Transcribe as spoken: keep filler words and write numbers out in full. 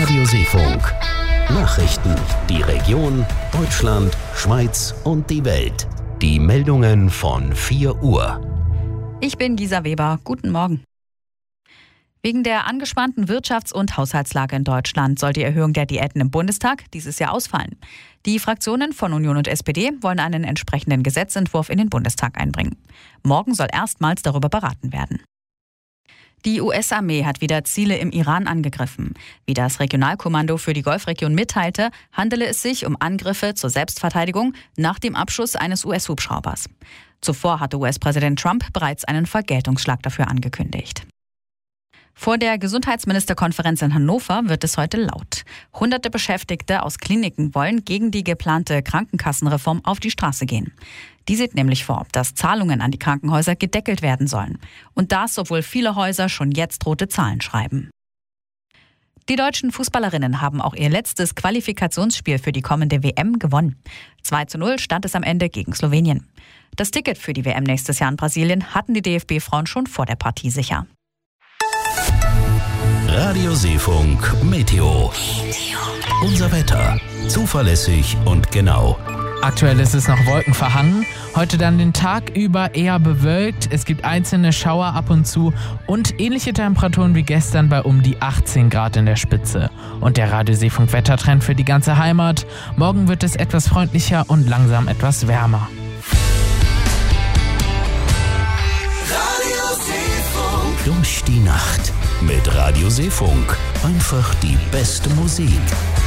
Radio Seefunk. Nachrichten, die Region, Deutschland, Schweiz und die Welt. Die Meldungen von vier Uhr. Ich bin Gisa Weber. Guten Morgen. Wegen der angespannten Wirtschafts- und Haushaltslage in Deutschland soll die Erhöhung der Diäten im Bundestag dieses Jahr ausfallen. Die Fraktionen von Union und S P D wollen einen entsprechenden Gesetzentwurf in den Bundestag einbringen. Morgen soll erstmals darüber beraten werden. Die U S-Armee hat wieder Ziele im Iran angegriffen. Wie das Regionalkommando für die Golfregion mitteilte, handele es sich um Angriffe zur Selbstverteidigung nach dem Abschuss eines U S-Hubschraubers. Zuvor hatte U S-Präsident Trump bereits einen Vergeltungsschlag dafür angekündigt. Vor der Gesundheitsministerkonferenz in Hannover wird es heute laut. Hunderte Beschäftigte aus Kliniken wollen gegen die geplante Krankenkassenreform auf die Straße gehen. Die sieht nämlich vor, dass Zahlungen an die Krankenhäuser gedeckelt werden sollen. Und das, obwohl viele Häuser schon jetzt rote Zahlen schreiben. Die deutschen Fußballerinnen haben auch ihr letztes Qualifikationsspiel für die kommende W M gewonnen. zwei zu null stand es am Ende gegen Slowenien. Das Ticket für die W M nächstes Jahr in Brasilien hatten die D F B-Frauen schon vor der Partie sicher. Radio Seefunk Meteo. Unser Wetter. Zuverlässig und genau. Aktuell ist es noch wolkenverhangen. Heute dann den Tag über eher bewölkt. Es gibt einzelne Schauer ab und zu und ähnliche Temperaturen wie gestern bei um die achtzehn Grad in der Spitze. Und der Radio Seefunk Wettertrend für die ganze Heimat. Morgen wird es etwas freundlicher und langsam etwas wärmer. Radio Seefunk. Durch die Nacht mit Radio Seefunk. Einfach die beste Musik.